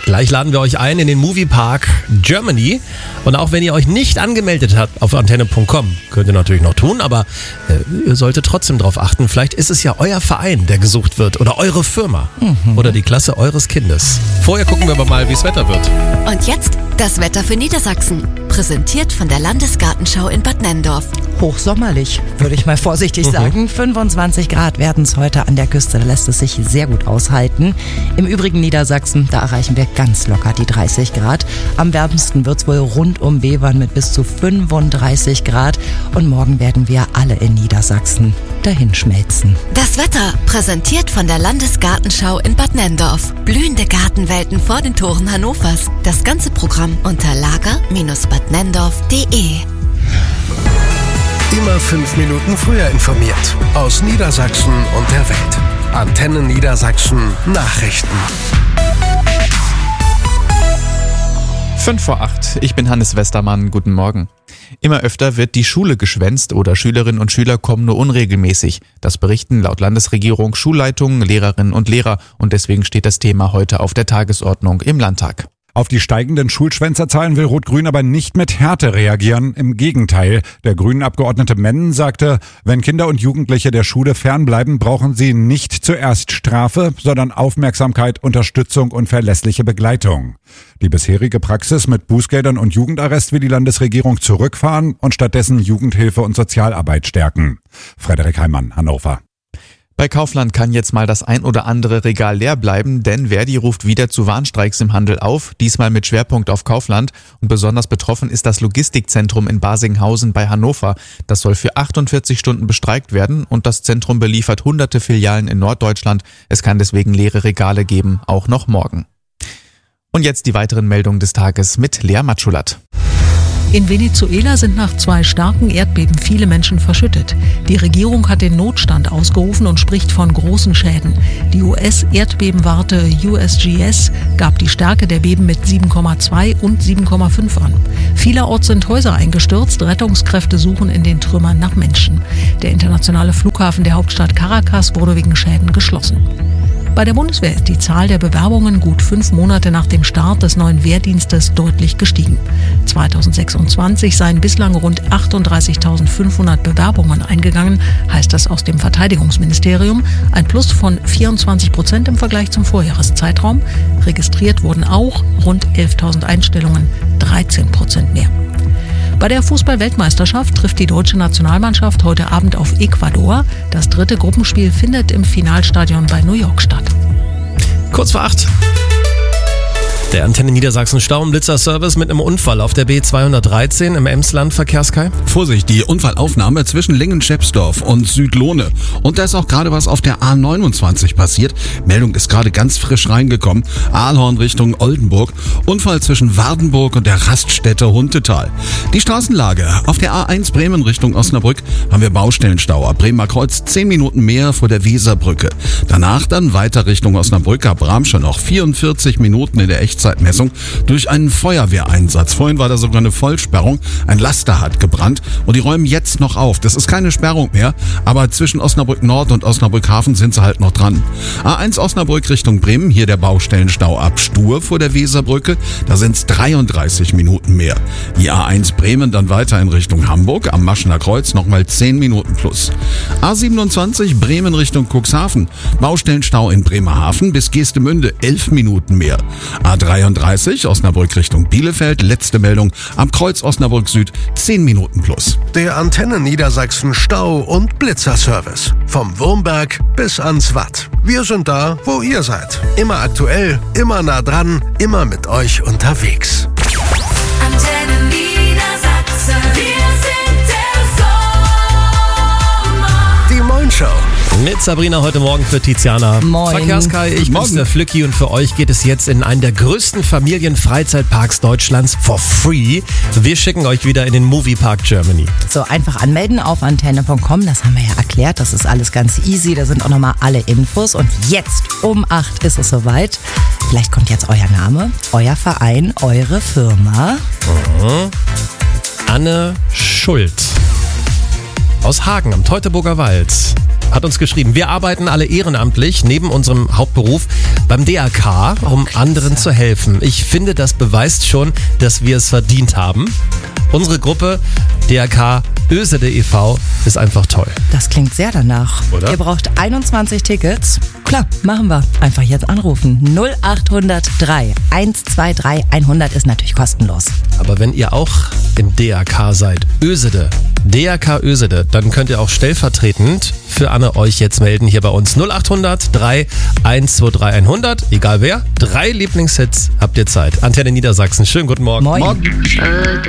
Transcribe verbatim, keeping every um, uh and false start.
Gleich laden wir euch ein in den Moviepark Germany. Und auch wenn ihr euch nicht angemeldet habt auf antenne punkt com, könnt ihr natürlich noch tun, aber äh, ihr solltet trotzdem darauf achten. Vielleicht ist es ja euer Verein, der gesucht wird oder eure Firma mhm. oder die Klasse eures Kindes. Vorher gucken wir aber mal, wie es Wetter wird. Und jetzt das Wetter für Niedersachsen. Präsentiert von der Landesgartenschau in Bad Nenndorf. Hochsommerlich, würde ich mal vorsichtig Mhm. sagen. fünfundzwanzig Grad werden es heute an der Küste. Da lässt es sich sehr gut aushalten. Im übrigen Niedersachsen, da erreichen wir ganz locker die dreißig Grad. Am wärmsten wird es wohl rund um Bevern mit bis zu fünfunddreißig Grad. Und morgen werden wir alle in Niedersachsen dahin schmelzen. Das Wetter präsentiert von der Landesgartenschau in Bad Nenndorf. Blühende Gartenwelten vor den Toren Hannovers. Das ganze Programm unter lager Bindestrich bad nenndorf punkt de. Immer fünf Minuten früher informiert. Aus Niedersachsen und der Welt. Antenne Niedersachsen Nachrichten. Fünf vor acht. Ich bin Hannes Westermann. Guten Morgen. Immer öfter wird die Schule geschwänzt oder Schülerinnen und Schüler kommen nur unregelmäßig. Das berichten laut Landesregierung Schulleitungen, Lehrerinnen und Lehrer. Und deswegen steht das Thema heute auf der Tagesordnung im Landtag. Auf die steigenden Schulschwänzerzahlen will Rot-Grün aber nicht mit Härte reagieren. Im Gegenteil. Der Grünen-Abgeordnete Mennen sagte, wenn Kinder und Jugendliche der Schule fernbleiben, brauchen sie nicht zuerst Strafe, sondern Aufmerksamkeit, Unterstützung und verlässliche Begleitung. Die bisherige Praxis mit Bußgeldern und Jugendarrest will die Landesregierung zurückfahren und stattdessen Jugendhilfe und Sozialarbeit stärken. Frederik Heimann, Hannover. Bei Kaufland kann jetzt mal das ein oder andere Regal leer bleiben, denn Verdi ruft wieder zu Warnstreiks im Handel auf, diesmal mit Schwerpunkt auf Kaufland. Und besonders betroffen ist das Logistikzentrum in Barsinghausen bei Hannover. Das soll für achtundvierzig Stunden bestreikt werden und das Zentrum beliefert hunderte Filialen in Norddeutschland. Es kann deswegen leere Regale geben, auch noch morgen. Und jetzt die weiteren Meldungen des Tages mit Lea Matschulat. In Venezuela sind nach zwei starken Erdbeben viele Menschen verschüttet. Die Regierung hat den Notstand ausgerufen und spricht von großen Schäden. Die U S-Erdbebenwarte U S G S gab die Stärke der Beben mit sieben Komma zwei und sieben Komma fünf an. Vielerorts sind Häuser eingestürzt. Rettungskräfte suchen in den Trümmern nach Menschen. Der internationale Flughafen der Hauptstadt Caracas wurde wegen Schäden geschlossen. Bei der Bundeswehr ist die Zahl der Bewerbungen gut fünf Monate nach dem Start des neuen Wehrdienstes deutlich gestiegen. zweitausendsechsundzwanzig seien bislang rund achtunddreißigtausendfünfhundert Bewerbungen eingegangen, heißt das aus dem Verteidigungsministerium. Ein Plus von vierundzwanzig Prozent im Vergleich zum Vorjahreszeitraum. Registriert wurden auch rund elftausend Einstellungen, dreizehn Prozent mehr. Bei der Fußball-Weltmeisterschaft trifft die deutsche Nationalmannschaft heute Abend auf Ecuador. Das dritte Gruppenspiel findet im Finalstadion bei New York statt. Kurz vor acht. Der Antenne Niedersachsen Stauenblitzer-Service mit einem Unfall auf der B zweihundertdreizehn im Emsland, Verkehrskai. Vorsicht, die Unfallaufnahme zwischen Lingen-Schepsdorf und Südlohne. Und da ist auch gerade was auf der A neunundzwanzig passiert. Meldung ist gerade ganz frisch reingekommen. Ahlhorn Richtung Oldenburg. Unfall zwischen Wardenburg und der Raststätte Huntetal. Die Straßenlage. Auf der A eins Bremen Richtung Osnabrück haben wir Baustellenstau. Ab Bremer Kreuz zehn Minuten mehr vor der Weserbrücke. Danach dann weiter Richtung Osnabrück. Ab Bramsche noch vierundvierzig Minuten in der Echtzeitmessung durch einen Feuerwehreinsatz. Vorhin war da sogar eine Vollsperrung. Ein Laster hat gebrannt und die räumen jetzt noch auf. Das ist keine Sperrung mehr, aber zwischen Osnabrück Nord und Osnabrück Hafen sind sie halt noch dran. A eins Osnabrück Richtung Bremen, hier der Baustellenstau ab Stur vor der Weserbrücke. Da sind es dreiunddreißig Minuten mehr. Die A eins Bremen dann weiter in Richtung Hamburg, am Maschener Kreuz nochmal zehn Minuten plus. A siebenundzwanzig Bremen Richtung Cuxhaven. Baustellenstau in Bremerhaven bis Geestemünde, elf Minuten mehr. A dreiunddreißig Osnabrück Richtung Bielefeld, letzte Meldung, am Kreuz Osnabrück Süd, zehn Minuten plus. Der Antenne Niedersachsen Stau- und Blitzerservice. Vom Wurmberg bis ans Watt. Wir sind da, wo ihr seid. Immer aktuell, immer nah dran, immer mit euch unterwegs. Antenne Niedersachsen, wir sind der Sommer. Die Moin Show. Mit Sabrina heute Morgen für Tiziana. Moin. Verkehrskai, ich bin's der Flücki und für euch geht es jetzt in einen der größten Familienfreizeitparks Deutschlands for free. Wir schicken euch wieder in den Moviepark Germany. So, einfach anmelden auf antenne punkt com, das haben wir ja erklärt, das ist alles ganz easy, da sind auch nochmal alle Infos und jetzt um acht ist es soweit. Vielleicht kommt jetzt euer Name, euer Verein, eure Firma. Mhm. Anne Schuld. aus Hagen am Teutoburger Wald hat uns geschrieben, wir arbeiten alle ehrenamtlich neben unserem Hauptberuf beim D R K, um anderen zu helfen. Ich finde, das beweist schon, dass wir es verdient haben. Unsere Gruppe D R K Ösede e V ist einfach toll. Das klingt sehr danach. Oder? Ihr braucht einundzwanzig Tickets. Klar, machen wir. Einfach jetzt anrufen. null acht null drei eins zwei drei hundert ist natürlich kostenlos. Aber wenn ihr auch im D R K seid, Ösede, D R K Ösede, dann könnt ihr auch stellvertretend für Anne euch jetzt melden hier bei uns. null acht null drei eins zwei drei hundert, egal wer. Drei Lieblingshits habt ihr Zeit. Antenne Niedersachsen, schönen guten Morgen. Moin. Morgen.